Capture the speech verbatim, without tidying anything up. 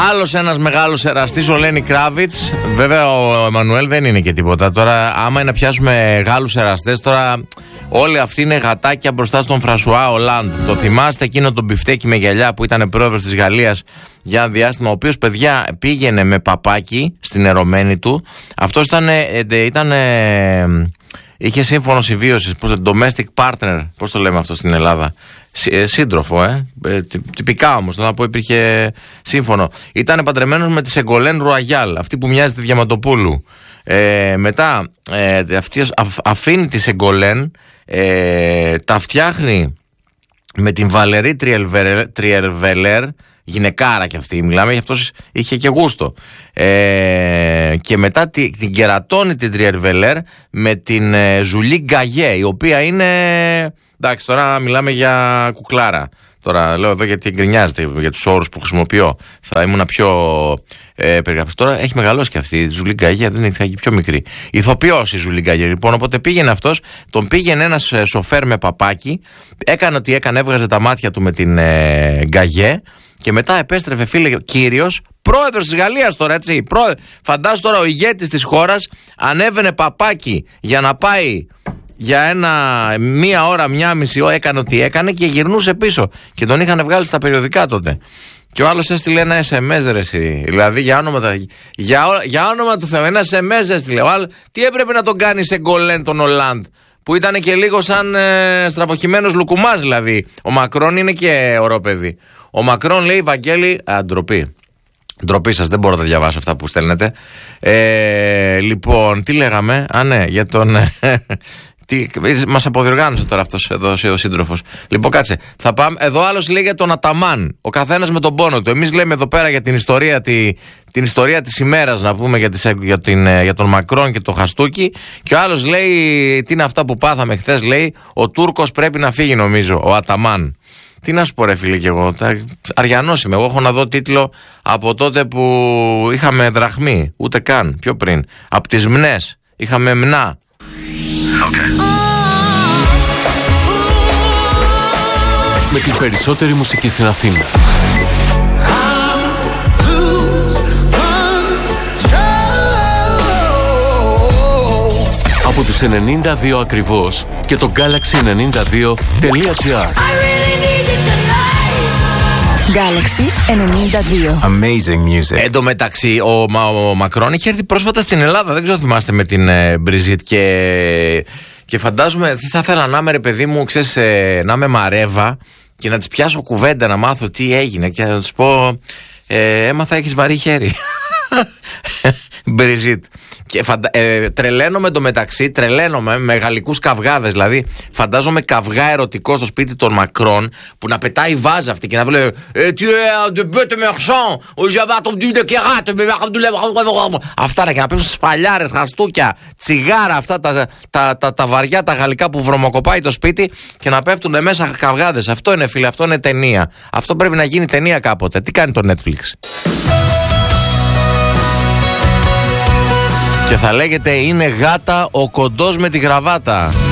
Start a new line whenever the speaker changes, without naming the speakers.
Άλλος ένας μεγάλος εραστής, ο Λένι Κράβιτς. Βέβαια ο Εμμανουέλ δεν είναι και τίποτα. Τώρα, άμα είναι να πιάσουμε Γάλλους εραστές, τώρα όλοι αυτοί είναι γατάκια μπροστά στον Φρανσουά Ολάντ. Το θυμάστε εκείνο τον μπιφτέκι με γυαλιά που ήταν πρόεδρος της Γαλλίας για ένα διάστημα, ο οποίος, παιδιά, πήγαινε με παπάκι στην ερωμένη του. Αυτός ήταν. ήταν είχε σύμφωνο συμβίωσης, domestic partner, πώς το λέμε αυτό στην Ελλάδα. Σύντροφο, ε. Τυπικά όμως, θέλω να πω, υπήρχε σύμφωνο. Ήταν παντρεμένος με τη Σεγκολέν Ρουαγιάλ, αυτή που μοιάζει τη Διαματοπούλου. Ε, μετά ε, αυτή αφήνει τη Σεγκολέν, ε, τα φτιάχνει με την Βαλερή Τριερβελέρ, γυναικάρα κι αυτή, μιλάμε, γι' αυτός είχε και γούστο. Ε, και μετά τη, την κερατώνει την Τριερβελέρ με την ε, Ζουλί Γκαγιέ, η οποία είναι... Εντάξει, τώρα μιλάμε για κουκλάρα. Τώρα λέω εδώ γιατί γκρινιάζεται για τους όρους που χρησιμοποιώ. Θα ήμουν πιο ε, περιγραφής. Τώρα έχει μεγαλώσει και αυτή η Ζουλί Γκαγιέ, δεν είναι, θα γίνει πιο μικρή. Ηθοποιός η Ζουλί Γκαγιέ, λοιπόν. Οπότε πήγαινε αυτός, τον πήγαινε ένας σοφέρ με παπάκι, έκανε ό,τι έκανε, έβγαζε τα μάτια του με την ε, Γκαγιέ και μετά επέστρεφε, φίλε, κύριος, πρόεδρος της Γαλλίας τώρα, έτσι. Φαντάσου τώρα ο ηγέτης της χώρας ανέβαινε παπάκι για να πάει. Για ένα, μία ώρα, μία μισή ώρα έκανε ό,τι έκανε και γυρνούσε πίσω. Και τον είχαν βγάλει στα περιοδικά τότε. Και ο άλλος έστειλε ένα ες εμ ες, ρε εσύ. Δηλαδή για όνομα, για, για όνομα του Θεού, ένα ες εμ ες έστειλε. Ο άλλος, τι έπρεπε να τον κάνει σε Γκολέν τον Ολάντ, που ήταν και λίγο σαν ε, στραποχημένος λουκουμάς δηλαδή. Ο Μακρόν είναι και ωραίο παιδί. Ο Μακρόν λέει, Βαγγέλη, α, ντροπή. Ντροπή σας, δεν μπορώ να τα διαβάσω αυτά που στέλνετε. Ε, λοιπόν, τι λέγαμε, α ναι, για τον... Τι, μας αποδιοργάνωσε τώρα αυτός εδώ ο σύντροφος. Λοιπόν, κάτσε. Θα πάμε. Εδώ άλλος λέει για τον Αταμάν. Ο καθένας με τον πόνο του. Εμείς λέμε εδώ πέρα για την ιστορία, τη, την ιστορία της ημέρας, να πούμε, για, τις, για, την, για τον Μακρόν και το Χαστούκι. Και ο άλλος λέει, τι είναι αυτά που πάθαμε χθες, λέει, ο Τούρκος πρέπει να φύγει, νομίζω, ο Αταμάν. Τι να σου πω, ρε φίλε, κι εγώ. Αριανός είμαι. Εγώ έχω να δω τίτλο από τότε που είχαμε δραχμή. Ούτε καν. Πιο πριν. Από τις μνές. Είχαμε μνά. Okay.
Με την περισσότερη μουσική στην Αθήνα. Από τους ενενήντα δύο ακριβώς και το Galaxy ενενήντα δύο τελεία τζι άρ.
Galaxy ενενήντα δύο.
Amazing music. Εν τω μεταξύ, ο, ο Μακρόν είχε έρθει πρόσφατα στην Ελλάδα. Δεν ξέρω αν θυμάστε, με την ε, Μπριζίτ. Και, και φαντάζομαι τι θα ήθελα να είμαι, ρε παιδί μου, ξέρεις, ε, να είμαι μαρέβα και να της πιάσω κουβέντα, να μάθω τι έγινε και να της πω, ε, έμαθα έχεις βαρύ χέρι. Μπριζίτ. Και φαντα... ε, τρελαίνομαι εντωμεταξύ, τρελαίνομαι με γαλλικούς καυγάδες. Δηλαδή, φαντάζομαι καυγά ερωτικό στο σπίτι των Μακρόν που να πετάει βάζα αυτή και να βλέπει. Αυτά και να πέφτουν σπαλιάρες, χαστούκια, τσιγάρα, αυτά τα, τα, τα, τα βαριά, τα γαλλικά που βρωμοκοπάει το σπίτι και να πέφτουν μέσα καυγάδες. Αυτό είναι, φίλε, αυτό είναι ταινία. Αυτό πρέπει να γίνει ταινία κάποτε. Τι κάνει το Netflix? Και θα λέγεται είναι γάτα ο κοντός με τη γραβάτα.